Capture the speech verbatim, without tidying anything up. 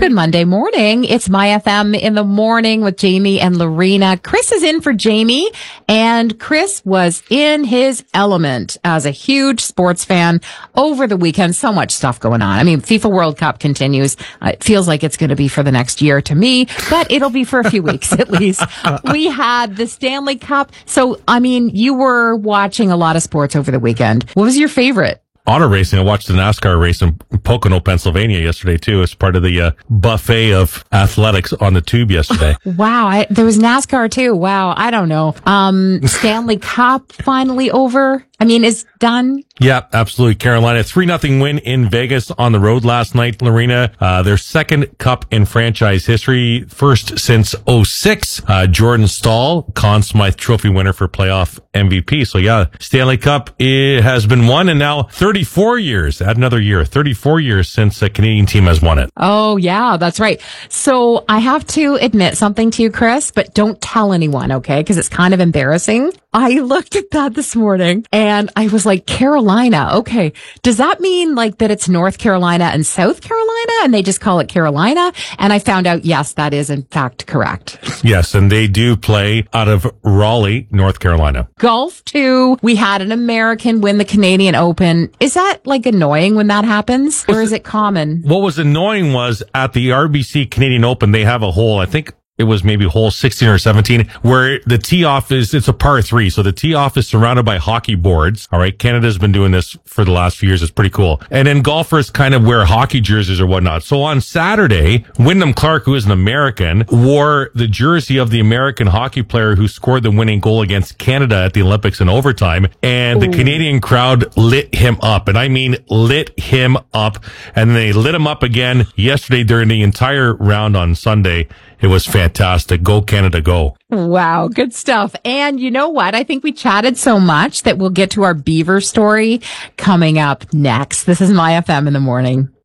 Good Monday morning. It's My F M in the morning with Jamie and Lorena. Chris is in for Jamie, and Chris was in his element as a huge sports fan over the weekend. So much stuff going on. I mean, FIFA World Cup continues. Uh, it feels like it's going to be for the next year to me, but it'll be for a few weeks at least. We had the Stanley Cup. So, I mean, you were watching a lot of sports over the weekend. What was your favorite? Auto racing. I watched the NASCAR race in Pocono, Pennsylvania yesterday too, as part of the uh, buffet of athletics on the tube yesterday. Wow. I, there was NASCAR too. Wow. I don't know. Um, Stanley Cup finally over. I mean, it's done. Yeah, absolutely. Carolina, three nothing win in Vegas on the road last night, Lorena. Uh, their second cup in franchise history, first since oh six. Uh, Jordan Stahl, Conn Smythe Trophy winner for playoff M V P. So yeah, Stanley Cup it has been won, and now thirty-four years, add another year, thirty-four years since a Canadian team has won it. Oh, yeah, that's right. So I have to admit something to you, Chris, but don't tell anyone, okay? Because it's kind of embarrassing. I looked at that this morning and I was like, Carolina. Okay. Does that mean like that it's North Carolina and South Carolina and they just call it Carolina? And I found out, yes, that is in fact correct. Yes. And they do play out of Raleigh, North Carolina. Golf too. We had an American win the Canadian Open. Is that like annoying when that happens, or is it common? What was annoying was at the R B C Canadian Open, they have a hole, I think, it was maybe hole sixteen or seventeen, where the tee off is, it's a par three. So the tee off is surrounded by hockey boards. All right. Canada's been doing this for the last few years. It's pretty cool. And then golfers kind of wear hockey jerseys or whatnot. So on Saturday, Wyndham Clark, who is an American, wore the jersey of the American hockey player who scored the winning goal against Canada at the Olympics in overtime. And the Ooh. Canadian crowd lit him up. And I mean, lit him up. And they lit him up again yesterday during the entire round on Sunday. It was fantastic. Go Canada, go. Wow. Good stuff. And you know what? I think we chatted so much that we'll get to our Beaver story coming up next. This is My F M in the morning.